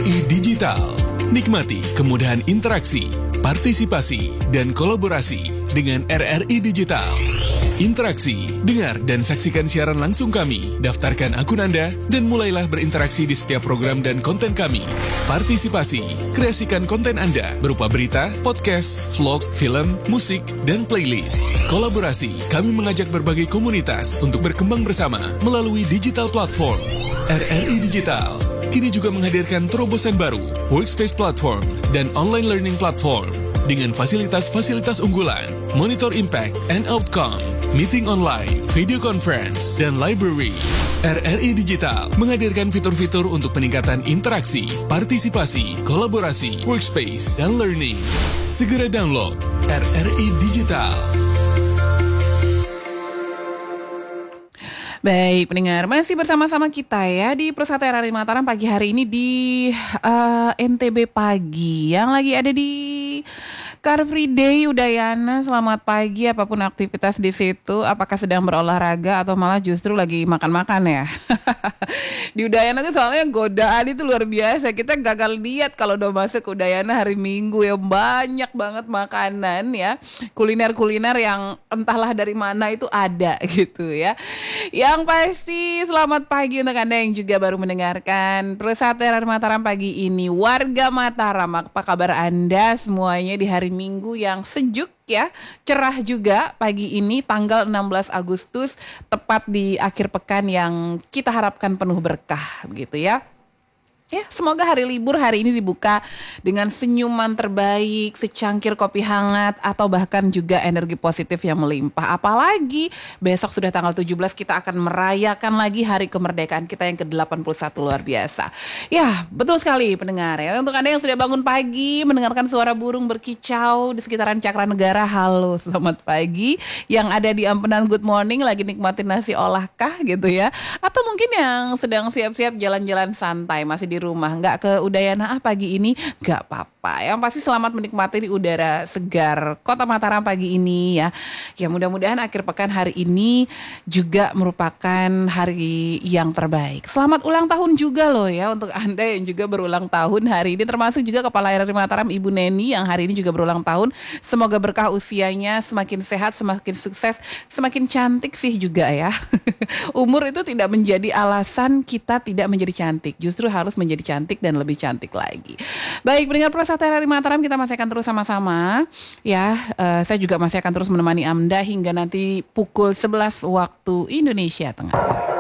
RRI Digital. Nikmati kemudahan interaksi, partisipasi, dan kolaborasi dengan RRI Digital. Interaksi, dengar dan saksikan siaran langsung kami, daftarkan akun Anda, dan mulailah berinteraksi di setiap program dan konten kami. Partisipasi, kreasikan konten Anda berupa berita, podcast, vlog, film, musik, dan playlist. Kolaborasi, kami mengajak berbagai komunitas untuk berkembang bersama melalui digital platform. RRI Digital kini juga menghadirkan terobosan baru, workspace platform, dan online learning platform dengan fasilitas-fasilitas unggulan, monitor impact and outcome, meeting online, video conference, dan library. RRI Digital menghadirkan fitur-fitur untuk peningkatan interaksi, partisipasi, kolaborasi, workspace, dan learning. Segera download RRI Digital. Baik, pendengar, masih bersama-sama kita ya di Persatuan RRI Mataram pagi hari ini di NTB Pagi yang lagi ada di Car Free Day Udayana. Selamat pagi, apapun aktivitas di situ, apakah sedang berolahraga atau malah justru lagi makan-makan ya. Di Udayana tuh soalnya godaan itu luar biasa. Kita gagal lihat kalau udah masuk ke Udayana hari Minggu ya, banyak banget makanan ya, kuliner-kuliner yang entahlah dari mana itu ada gitu ya. Yang pasti selamat pagi untuk Anda yang juga baru mendengarkan Persatuan RRI Mataram pagi ini. Warga Mataram, apa kabar Anda semuanya di hari Minggu yang sejuk ya, cerah juga pagi ini tanggal 16 Agustus, tepat di akhir pekan yang kita harapkan penuh berkah begitu ya. Ya, semoga hari libur hari ini dibuka dengan senyuman terbaik, secangkir kopi hangat, atau bahkan juga energi positif yang melimpah. Apalagi besok sudah tanggal 17 kita akan merayakan lagi hari kemerdekaan kita yang ke-81, luar biasa. Ya, betul sekali pendengar ya. Untuk Anda yang sudah bangun pagi, mendengarkan suara burung berkicau di sekitaran Cakra Negara, halo, selamat pagi. Yang ada di Ampenan, good morning, lagi nikmatin nasi olah kah gitu ya. Atau mungkin yang sedang siap-siap jalan-jalan santai, masih di rumah, nggak ke Udayana pagi ini, nggak apa-apa. Yang pasti selamat menikmati di udara segar Kota Mataram pagi ini ya. Ya mudah-mudahan akhir pekan hari ini juga merupakan hari yang terbaik. Selamat ulang tahun juga loh ya untuk Anda yang juga berulang tahun hari ini, termasuk juga Kepala RRI Mataram Ibu Neni yang hari ini juga berulang tahun. Semoga berkah usianya, semakin sehat, semakin sukses, semakin cantik sih juga ya. Umur itu tidak menjadi alasan kita tidak menjadi cantik, justru harus menjadi cantik dan lebih cantik lagi. Baik, pendengar Persatuan RRI Mataram, kita masih akan terus sama-sama ya. Saya juga masih akan terus menemani Anda hingga nanti pukul 11 waktu Indonesia Tengah.